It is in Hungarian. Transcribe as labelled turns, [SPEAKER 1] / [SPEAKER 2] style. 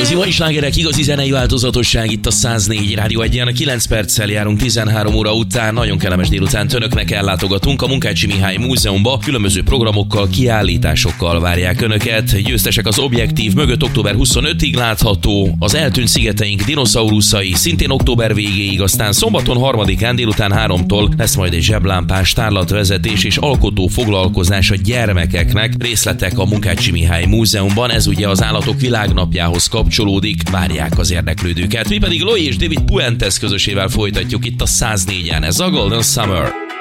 [SPEAKER 1] Igazi mai slágerek, igazi zenei változatosság itt a 104 Rádió 1-en. 9 perccel járunk 13 óra után. Nagyon kellemes délután önöknek ellátogatunk a Munkácsi Mihály Múzeumba. Különböző programokkal, kiállításokkal várják önöket. Győztesek az Objektív mögött október 25-ig látható. Az eltűnt szigeteink dinoszauruszai szintén október végéig, aztán szombaton 3-án délután 3-tól lesz majd egy zseblámpás tárlatvezetés és alkotó foglalkozás a gyermekeknek. Részletek a Munkácsi Mihály Múzeumban. Ez ugye az Állatok Világnapjához kapcsolódik, várják az érdeklődőket. Mi pedig Loi és David Puentes közösével folytatjuk itt a 104-en. Ez a Golden Summer.